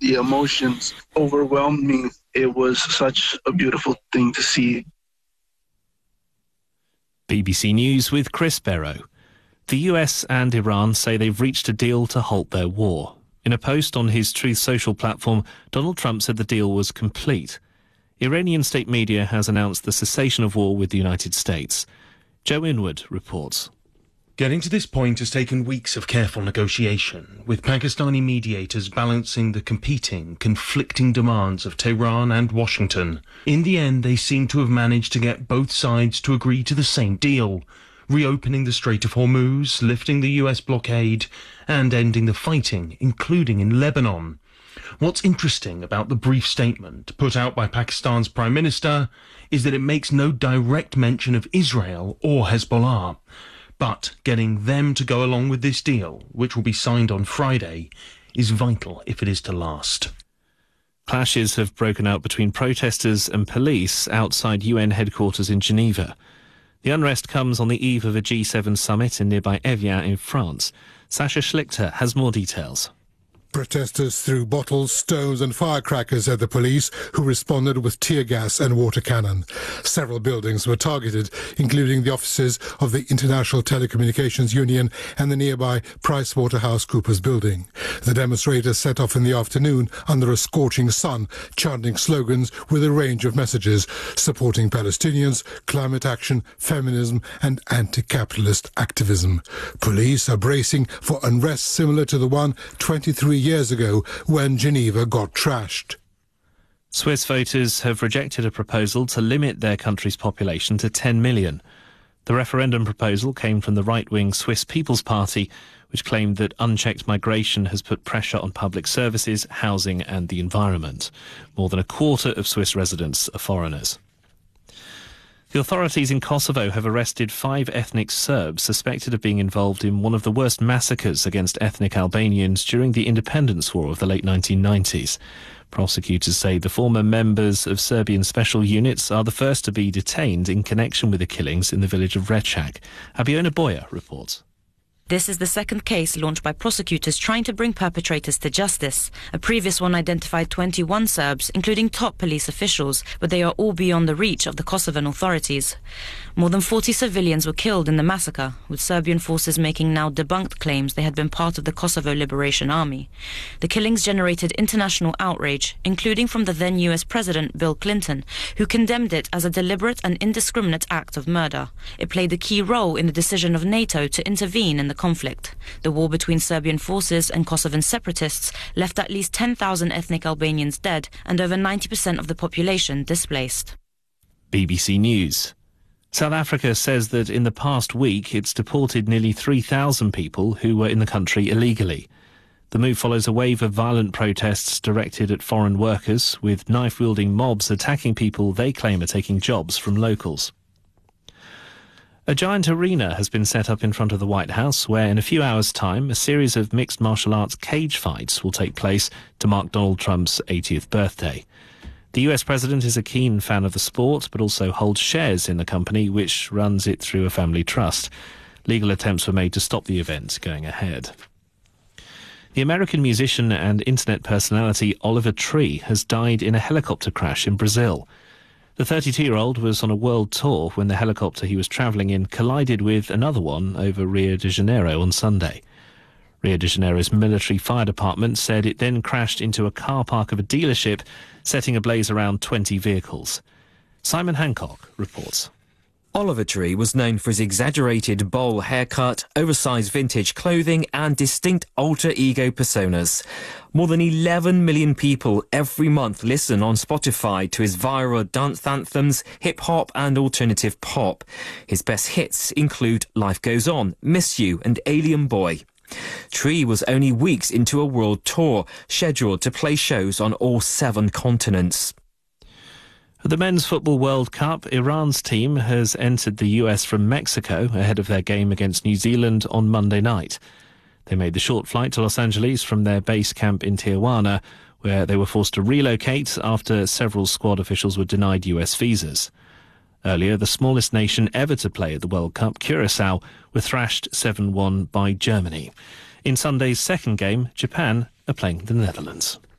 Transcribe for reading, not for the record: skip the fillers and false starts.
the emotions overwhelmed me. It was such a beautiful thing to see. BBC News with Chris Barrow. The US and Iran say they've reached a deal to halt their war. In a post on his Truth Social platform, Donald Trump said the deal was complete. Iranian state media has announced the cessation of war with the United States. Joe Inwood reports. Getting to this point has taken weeks of careful negotiation, with Pakistani mediators balancing the competing, conflicting demands of Tehran and Washington. In the end, they seem to have managed to get both sides to agree to the same deal, reopening the Strait of Hormuz, lifting the US blockade, and ending the fighting, including in Lebanon. What's interesting about the brief statement put out by Pakistan's Prime Minister is that it makes no direct mention of Israel or Hezbollah. But getting them to go along with this deal, which will be signed on Friday, is vital if it is to last. Clashes have broken out between protesters and police outside UN headquarters in Geneva. The unrest comes on the eve of a G7 summit in nearby Evian in France. Sasha Schlichter has more details. Protesters threw bottles, stones and firecrackers at the police, who responded with tear gas and water cannon. Several buildings were targeted, including the offices of the International Telecommunications Union and the nearby PricewaterhouseCoopers building. The demonstrators set off in the afternoon under a scorching sun, chanting slogans with a range of messages supporting Palestinians, climate action, feminism and anti-capitalist activism. Police are bracing for unrest similar to the one 23 years ago when Geneva got trashed. Swiss voters have rejected a proposal to limit their country's population to 10 million. The referendum proposal came from the right-wing Swiss People's Party, which claimed that unchecked migration has put pressure on public services, housing and the environment. More than a quarter of Swiss residents are foreigners. The authorities in Kosovo have arrested 5 ethnic Serbs suspected of being involved in one of the worst massacres against ethnic Albanians during the independence war of the late 1990s. Prosecutors say the former members of Serbian special units are the first to be detained in connection with the killings in the village of Rečak. Abiona Boyer reports. This is the second case launched by prosecutors trying to bring perpetrators to justice. A previous one identified 21 Serbs, including top police officials, but they are all beyond the reach of the Kosovan authorities. More than 40 civilians were killed in the massacre, with Serbian forces making now debunked claims they had been part of the Kosovo Liberation Army. The killings generated international outrage, including from the then US President Bill Clinton, who condemned it as a deliberate and indiscriminate act of murder. It played a key role in the decision of NATO to intervene in the conflict. The war between Serbian forces and Kosovan separatists left at least 10,000 ethnic Albanians dead and over 90% of the population displaced. BBC News. South Africa says that in the past week it's deported nearly 3,000 people who were in the country illegally. The move follows a wave of violent protests directed at foreign workers, with knife-wielding mobs attacking people they claim are taking jobs from locals. A giant arena has been set up in front of the White House where in a few hours' time a series of mixed martial arts cage fights will take place to mark Donald Trump's 80th birthday. The US president is a keen fan of the sport but also holds shares in the company which runs it through a family trust. Legal attempts were made to stop the event going ahead. The American musician and internet personality Oliver Tree has died in a helicopter crash in Brazil. The 32-year-old was on a world tour when the helicopter he was travelling in collided with another one over Rio de Janeiro on Sunday. Rio de Janeiro's military fire department said it then crashed into a car park of a dealership, setting ablaze around 20 vehicles. Simon Hancock reports. Oliver Tree was known for his exaggerated bowl haircut, oversized vintage clothing and distinct alter ego personas. More than 11 million people every month listen on Spotify to his viral dance anthems, hip-hop and alternative pop. His best hits include Life Goes On, Miss You and Alien Boy. Tree was only weeks into a world tour, scheduled to play shows on all 7 continents. At the Men's Football World Cup, Iran's team has entered the US from Mexico ahead of their game against New Zealand on Monday night. They made the short flight to Los Angeles from their base camp in Tijuana, where they were forced to relocate after several squad officials were denied US visas. Earlier, the smallest nation ever to play at the World Cup, Curaçao, were thrashed 7-1 by Germany. In Sunday's second game, Japan are playing the Netherlands.